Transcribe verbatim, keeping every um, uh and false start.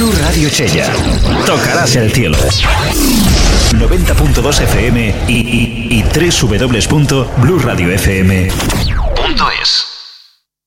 Blue Radio Chella. Tocarás el cielo. noventa punto dos F M y, y, y doble u doble u doble u punto blue radio f m punto es.